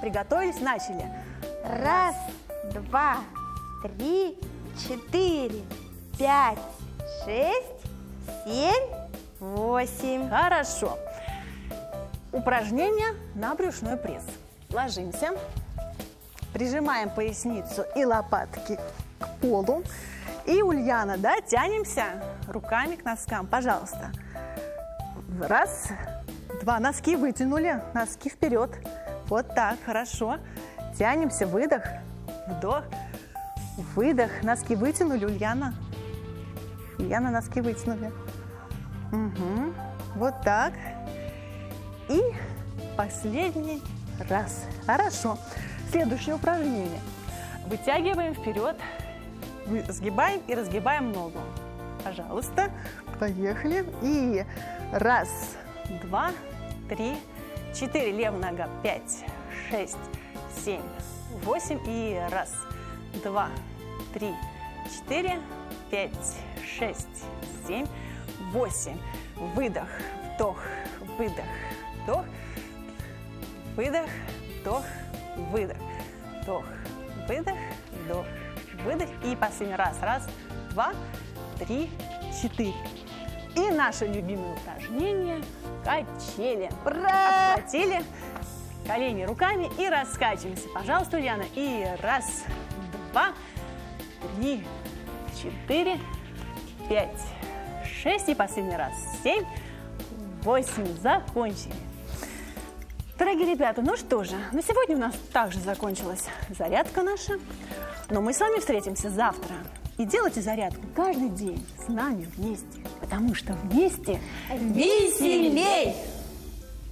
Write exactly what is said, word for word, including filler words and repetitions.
Приготовились, начали. Раз, два, три, четыре, пять, шесть, семь, восемь. Хорошо. Упражнение на брюшной пресс. Ложимся, прижимаем поясницу и лопатки к полу. И, Ульяна, да, тянемся руками к носкам. Пожалуйста. Раз, два. Носки вытянули, носки вперед. Вот так, хорошо. Тянемся, выдох, вдох, выдох. Носки вытянули, Ульяна. Ульяна, носки вытянули. Угу. Вот так. И последний раз. Хорошо. Следующее упражнение. Вытягиваем вперед, сгибаем и разгибаем ногу. Пожалуйста, поехали. И раз, два, три, четыре. Левая нога. Пять, шесть, семь, восемь. И раз, два, три, четыре, пять, шесть, семь, восемь. Выдох, вдох, выдох, вдох, выдох, вдох, выдох, вдох, выдох, вдох, выдох. И последний раз. Раз, два, три, четыре. И наше любимое упражнение – качели. Ура! Обхватили колени руками и раскачиваемся. Пожалуйста, Ульяна. И раз, два, три, четыре, пять, шесть. И последний раз. Семь, восемь. Закончили. Дорогие ребята, ну что же, на сегодня у нас также закончилась зарядка наша. Но мы с вами встретимся завтра. И делайте зарядку каждый день с нами вместе. Потому что вместе Веселей!